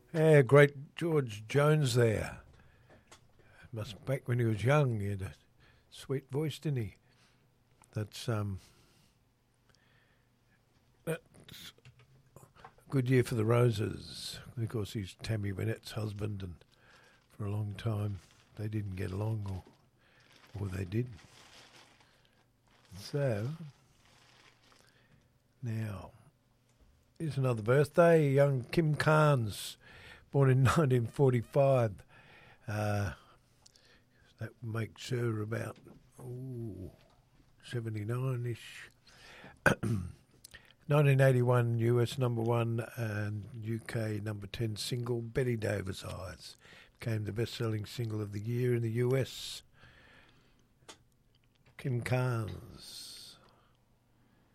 Yeah, great George Jones there. Must back when he was young, he had a sweet voice, didn't he? That's a good year for the Roses. Of course, he's Tammy Wynette's husband, and for a long time they didn't get along, or they did. So now here's another birthday. Young Kim Carnes, born in 1945. That makes her about 79-ish. 1981 US number one and UK number 10 single, Betty Davis Eyes. Became the best-selling single of the year in the US. Kim Carnes.